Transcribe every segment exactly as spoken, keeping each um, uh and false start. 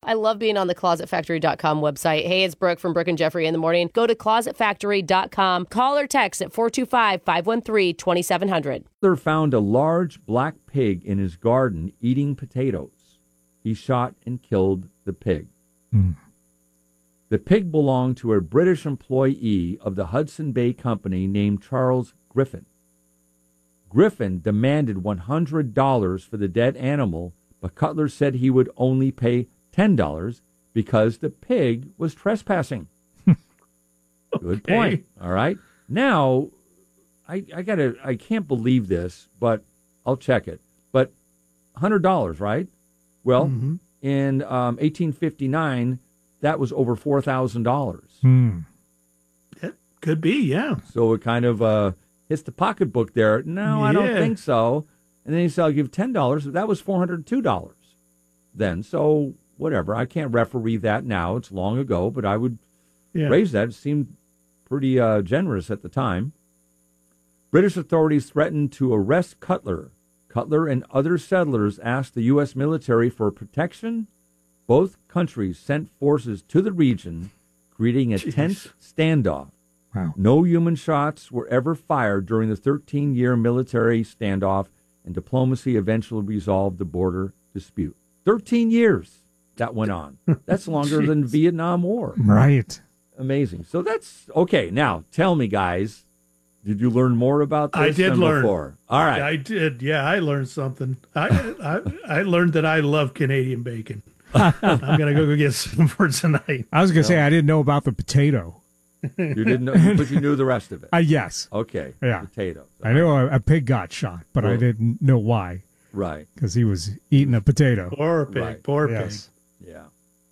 I love being on the closet factory dot com website. Hey, it's Brooke from Brooke and Jeffrey in the morning. Go to closet factory dot com. Call or text at four two five, five one three, two seven zero zero. Father found a large black pig in his garden eating potatoes. He shot and killed the pig. Mm. The pig belonged to a British employee of the Hudson Bay Company named Charles Griffin. Griffin demanded one hundred dollars for the dead animal, but Cutler said he would only pay ten dollars because the pig was trespassing. Good Okay. point. All right. Now, I, I gotta, I can't believe this, but I'll check it. But one hundred dollars, right? Well, Mm-hmm. in um, eighteen fifty-nine, that was over four thousand dollars. Hmm. It could be, yeah. So it kind of uh, hits the pocketbook there. No, I don't Yeah. think so. And then he said, I'll give ten dollars. That was four hundred two dollars then. So whatever. I can't referee that now. It's long ago, but I would Yeah. raise that. It seemed pretty uh, generous at the time. British authorities threatened to arrest Cutler. Cutler and other settlers asked the U S military for protection. Both countries sent forces to the region, creating a Jeez. tense standoff. Wow. No human shots were ever fired during the thirteen-year military standoff, and diplomacy eventually resolved the border dispute. thirteen years that went on. That's longer than Vietnam War. Right. Amazing. So that's okay. Now, tell me, guys, did you learn more about this I did than learn. before? All right. I did. Yeah, I learned something. I I, I learned that I love Canadian bacon. I'm gonna go get some for tonight. I was going to say, I didn't know about the potato. You didn't know, but you knew the rest of it. Uh, yes. Okay. Yeah. Potatoes. I knew a, a pig got shot, but I Right. didn't know why, Right. because he was eating a potato. Poor pig. Right. Poor Yes. Yeah.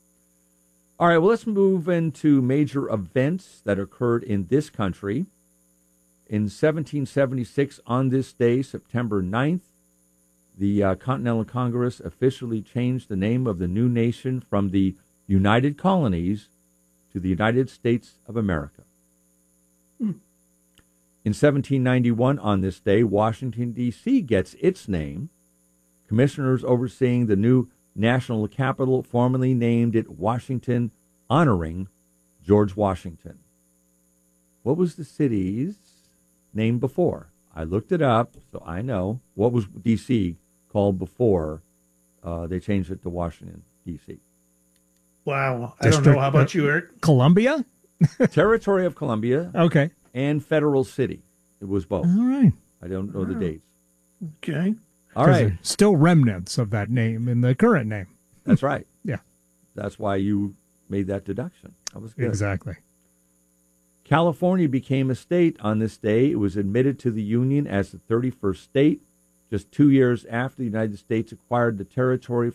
All right, well, let's move into major events that occurred in this country. In seventeen seventy-six, on this day, September ninth, the uh, Continental Congress officially changed the name of the new nation from the United Colonies to the United States of America. Hmm. In seventeen ninety-one, on this day, Washington, D C gets its name. Commissioners overseeing the new national capital formally named it Washington, honoring George Washington. What was the city's name before? I looked it up, so I know. What was D C called before uh, they changed it to Washington, D C? Wow. I don't District- know. How about you, Eric? Columbia? Territory of Columbia Okay. and Federal City. It was both. All right. I don't know the dates. Okay. All 'Cause right. there's still remnants of that name in the current name. That's right. Yeah. That's why you made that deduction. That was good. Exactly. California became a state on this day. It was admitted to the Union as the thirty-first state, just two years after the United States acquired the territory